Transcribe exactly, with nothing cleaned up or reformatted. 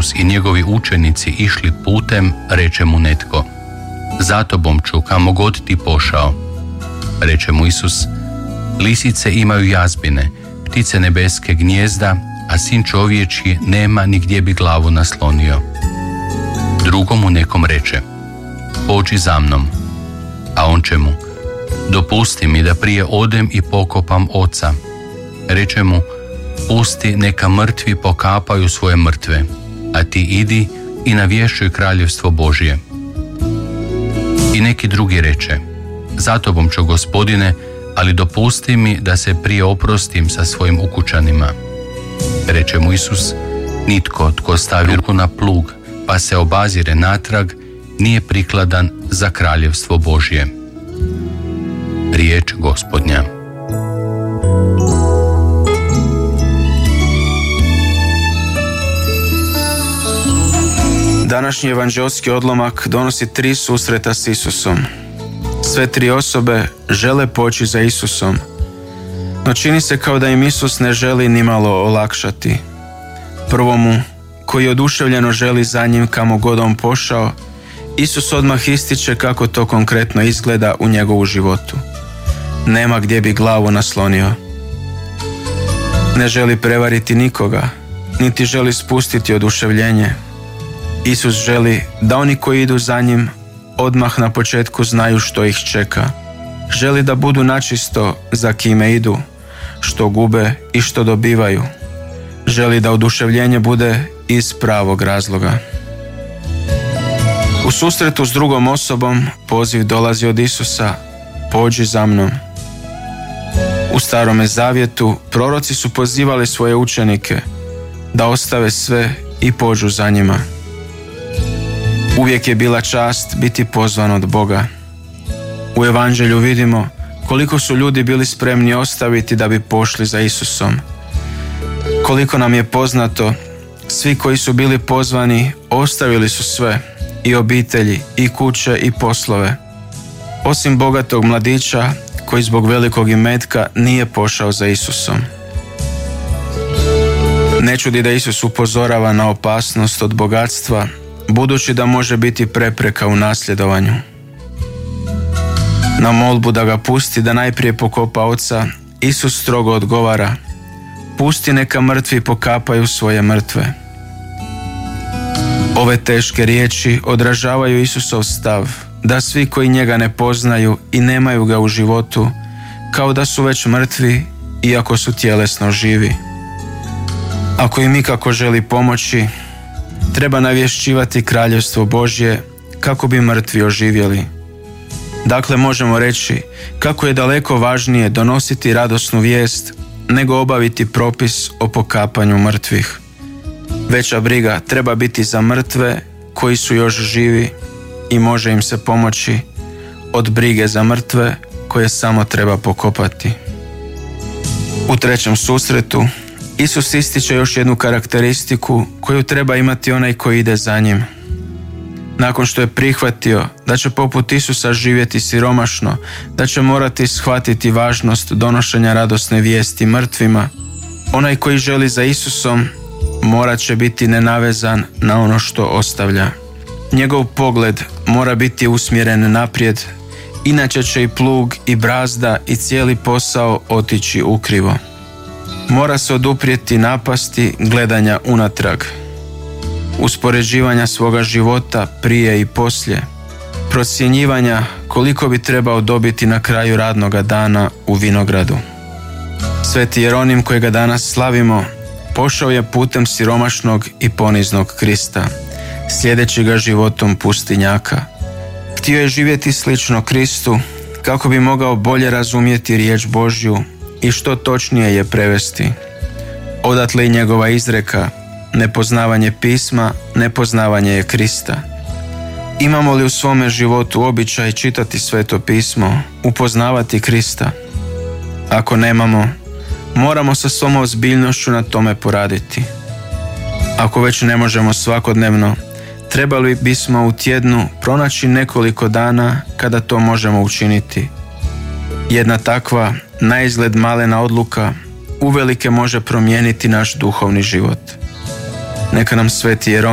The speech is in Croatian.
Isus i njegovi učenici išli putem, reče mu netko: za tobom ću kamo god ti pošao. Reče mu Isus: lisice imaju jazbine, ptice nebeske gnijezda, a sin čovječji nema ni gdje bi glavu naslonio. Drugomu nekom reče: pođi za mnom. A on će mu: dopusti mi da prije odem i pokopam oca. Reče mu: pusti neka mrtvi pokapaju svoje mrtve, a ti idi i navješćuj kraljevstvo Božje. I neki drugi reče: za tobom ću, Gospodine, ali dopusti mi da se prije oprostim sa svojim ukućanima. Reče mu Isus: nitko tko stavi ruku na plug pa se obazire natrag nije prikladan za kraljevstvo Božje. Riječ Gospodnja. Današnji evanđelski odlomak donosi tri susreta s Isusom. Sve tri osobe žele poći za Isusom, no čini se kao da im Isus ne želi nimalo olakšati. Prvomu, koji oduševljeno želi za njim kamo god on pošao, Isus odmah ističe kako to konkretno izgleda u njegovu životu. Nema gdje bi glavu naslonio. Ne želi prevariti nikoga, niti želi spustiti oduševljenje. Isus želi da oni koji idu za njim odmah na početku znaju što ih čeka. Želi da budu načisto za kime idu, što gube i što dobivaju. Želi da oduševljenje bude iz pravog razloga. U susretu s drugom osobom poziv dolazi od Isusa: pođi za mnom. U Starome zavjetu proroci su pozivali svoje učenike da ostave sve i pođu za njima. Uvijek je bila čast biti pozvan od Boga. U evanđelju vidimo koliko su ljudi bili spremni ostaviti da bi pošli za Isusom. Koliko nam je poznato, svi koji su bili pozvani ostavili su sve, i obitelji, i kuće, i poslove, osim bogatog mladića koji zbog velikog imetka nije pošao za Isusom. Ne čudi da Isus upozorava na opasnost od bogatstva, budući da može biti prepreka u nasljedovanju. Na molbu da ga pusti da najprije pokopa oca, Isus strogo odgovara: pusti neka mrtvi pokapaju svoje mrtve. Ove teške riječi odražavaju Isusov stav da svi koji njega ne poznaju i nemaju ga u životu, kao da su već mrtvi iako su tjelesno živi. Ako im ikako želi pomoći, treba navješćivati kraljevstvo Božje kako bi mrtvi oživjeli. Dakle, možemo reći kako je daleko važnije donositi radosnu vijest nego obaviti propis o pokapanju mrtvih. Veća briga treba biti za mrtve koji su još živi i može im se pomoći od brige za mrtve koje samo treba pokopati. U trećem susretu Isus ističe još jednu karakteristiku koju treba imati onaj koji ide za njim. Nakon što je prihvatio da će poput Isusa živjeti siromašno, da će morati shvatiti važnost donošenja radosne vijesti mrtvima, onaj koji želi za Isusom morat će biti nenavezan na ono što ostavlja. Njegov pogled mora biti usmjeren naprijed, inače će i plug i brazda i cijeli posao otići ukrivo. Mora se oduprijeti napasti gledanja unatrag, uspoređivanja svoga života prije i poslije, procjenjivanja koliko bi trebao dobiti na kraju radnoga dana u vinogradu. Sveti Jeronim, kojega danas slavimo, pošao je putem siromašnog i poniznog Krista, sljedeći ga životom pustinjaka. Htio je živjeti slično Kristu kako bi mogao bolje razumjeti riječ Božju i što točnije je prevesti. Odatle i njegova izreka: nepoznavanje pisma, nepoznavanje je Krista. Imamo li u svome životu običaj čitati Sveto pismo, upoznavati Krista? Ako nemamo, moramo sa svom ozbiljnošću na tome poraditi. Ako već ne možemo svakodnevno, trebali bismo u tjednu pronaći nekoliko dana kada to možemo učiniti. Jedna takva, naizgled malena odluka uvelike može promijeniti naš duhovni život. Neka nam Sveti Jeronim